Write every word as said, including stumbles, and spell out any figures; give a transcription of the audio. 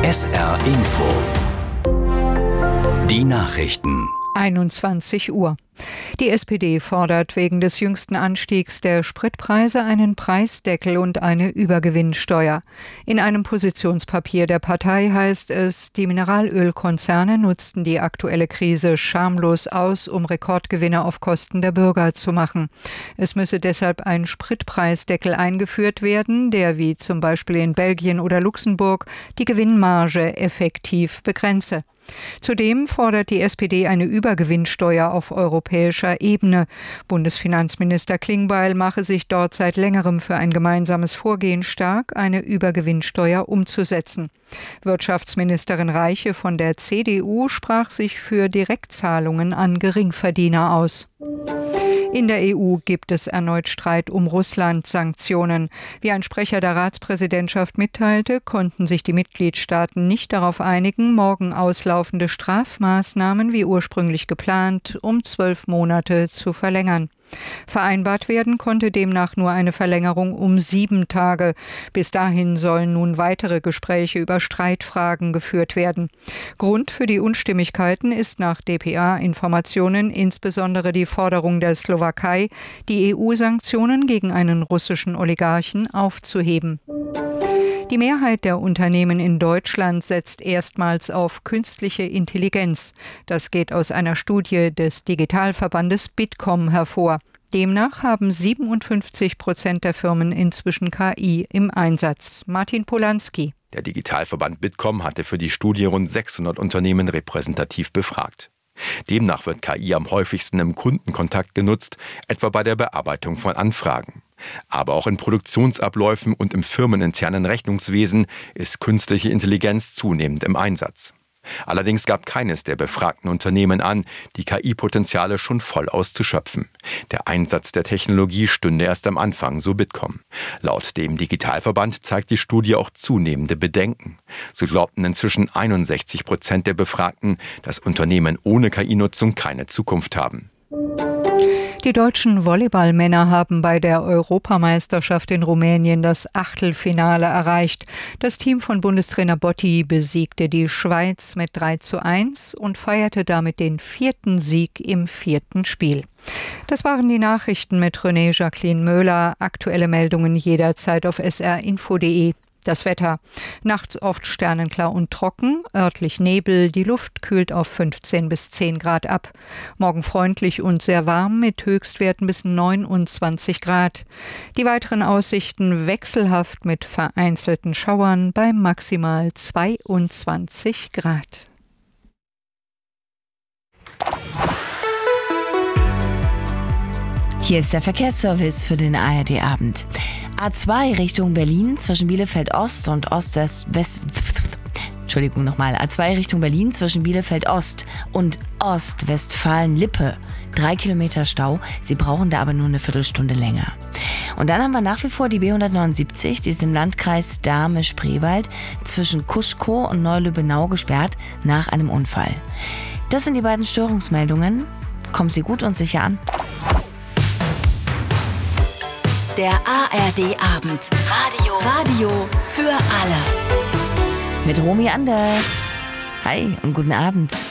S R Info. Die Nachrichten. einundzwanzig Uhr. Die S P D fordert wegen des jüngsten Anstiegs der Spritpreise einen Preisdeckel und eine Übergewinnsteuer. In einem Positionspapier der Partei heißt es, die Mineralölkonzerne nutzten die aktuelle Krise schamlos aus, um Rekordgewinne auf Kosten der Bürger zu machen. Es müsse deshalb ein Spritpreisdeckel eingeführt werden, der wie zum Beispiel in Belgien oder Luxemburg die Gewinnmarge effektiv begrenze. Zudem fordert die S P D eine Übergewinnsteuer auf europäischer Ebene. Bundesfinanzminister Klingbeil mache sich dort seit längerem für ein gemeinsames Vorgehen stark, eine Übergewinnsteuer umzusetzen. Wirtschaftsministerin Reiche von der C D U sprach sich für Direktzahlungen an Geringverdiener aus. In der E U gibt es erneut Streit um Russland-Sanktionen. Wie ein Sprecher der Ratspräsidentschaft mitteilte, konnten sich die Mitgliedstaaten nicht darauf einigen, morgen auslaufende Strafmaßnahmen wie ursprünglich geplant um zwölf Monate zu verlängern. Vereinbart werden konnte demnach nur eine Verlängerung um sieben Tage. Bis dahin sollen nun weitere Gespräche über Streitfragen geführt werden. Grund für die Unstimmigkeiten ist nach D P A-Informationen insbesondere die Forderung der Slowakei, die E U-Sanktionen gegen einen russischen Oligarchen aufzuheben. Die Mehrheit der Unternehmen in Deutschland setzt erstmals auf künstliche Intelligenz. Das geht aus einer Studie des Digitalverbandes Bitkom hervor. Demnach haben siebenundfünfzig Prozent der Firmen inzwischen K I im Einsatz. Martin Polanski. Der Digitalverband Bitkom hatte für die Studie rund sechshundert Unternehmen repräsentativ befragt. Demnach wird K I am häufigsten im Kundenkontakt genutzt, etwa bei der Bearbeitung von Anfragen. Aber auch in Produktionsabläufen und im firmeninternen Rechnungswesen ist künstliche Intelligenz zunehmend im Einsatz. Allerdings gab keines der befragten Unternehmen an, die K I-Potenziale schon voll auszuschöpfen. Der Einsatz der Technologie stünde erst am Anfang, so Bitkom. Laut dem Digitalverband zeigt die Studie auch zunehmende Bedenken. So glaubten inzwischen einundsechzig Prozent der Befragten, dass Unternehmen ohne K I-Nutzung keine Zukunft haben. Die deutschen Volleyballmänner haben bei der Europameisterschaft in Rumänien das Achtelfinale erreicht. Das Team von Bundestrainer Botti besiegte die Schweiz mit drei zu eins und feierte damit den vierten Sieg im vierten Spiel. Das waren die Nachrichten mit René Jacqueline Möhler. Aktuelle Meldungen jederzeit auf s r info punkt d e. Das Wetter. Nachts oft sternenklar und trocken, örtlich Nebel, die Luft kühlt auf fünfzehn bis zehn Grad ab. Morgen freundlich und sehr warm mit Höchstwerten bis neunundzwanzig Grad. Die weiteren Aussichten wechselhaft mit vereinzelten Schauern bei maximal zweiundzwanzig Grad. Hier ist der Verkehrsservice für den A R D-Abend. A zwei Richtung Berlin zwischen Bielefeld Ost und Ost-West... West, Entschuldigung nochmal. A zwei Richtung Berlin zwischen Bielefeld Ost und Ostwestfalen-Lippe. Drei Kilometer Stau. Sie brauchen da aber nur eine Viertelstunde länger. Und dann haben wir nach wie vor die B hundertneunundsiebzig, die ist im Landkreis Dahme-Spreewald zwischen Kuschkow und Neulübbenau gesperrt nach einem Unfall. Das sind die beiden Störungsmeldungen. Kommen Sie gut und sicher an. Der A R D-Abend. Radio. Radio für alle. Mit Romy Anders. Hi und guten Abend.